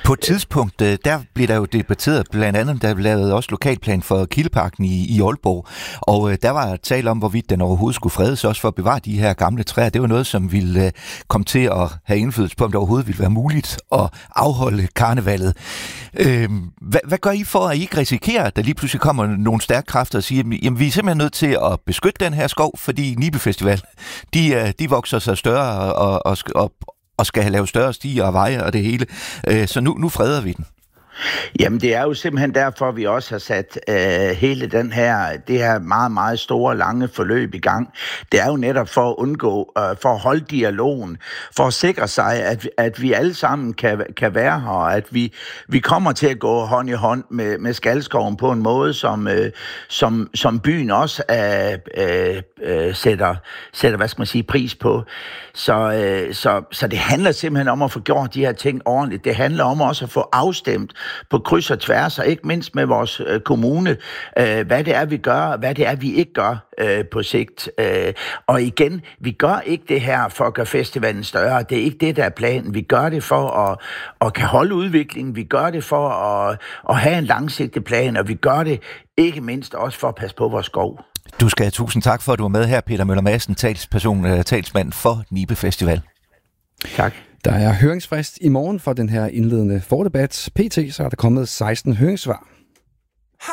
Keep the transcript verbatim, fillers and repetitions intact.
På et tidspunkt, der blev der jo debatteret, blandt andet, der blev lavet også lokalplan for Kildeparken i, i Aalborg, og der var tale om, hvorvidt den overhovedet skulle fredes, også for at bevare de her gamle træer. Det var noget, som ville komme til at have indflydelse på, om det overhovedet ville være muligt at afholde karnevalet. Øhm, hvad, hvad gør I for, at I ikke risikerer, at der lige pludselig kommer nogle stærke kræfter og siger, jamen vi er simpelthen nødt til at beskytte den her skov, fordi Nibe Festival, de, de vokser sig større og, og, og, og skal have lavet større stier og veje og det hele. Så nu, nu freder vi den. Jamen, det er jo simpelthen derfor, vi også har sat øh, hele den her, det her meget, meget store, lange forløb i gang. Det er jo netop for at undgå, øh, for at holde dialogen, for at sikre sig, at, at vi alle sammen kan, kan være her, og at vi, vi kommer til at gå hånd i hånd med, med Skalskoven på en måde, som, øh, som, som byen også øh, øh, sætter, sætter, hvad skal man sige, pris på. Så, øh, så, så det handler simpelthen om at få gjort de her ting ordentligt. Det handler om også at få afstemt på kryds og tværs, og ikke mindst med vores øh, kommune, øh, hvad det er, vi gør, og hvad det er, vi ikke gør øh, på sigt. Øh, og igen, vi gør ikke det her for at gøre festivalen større. Det er ikke det, der er planen. Vi gør det for at, at kan holde udviklingen. Vi gør det for at, at have en langsigtet plan, og vi gør det ikke mindst også for at passe på vores skov. Du skal have tusind tak for, at du var med her, Peter Møller Madsen, talsperson, talsmand for Nibe Festival. Tak. Der er høringsfrist i morgen for den her indledende fordebat. P T så er der kommet seksten høringssvar.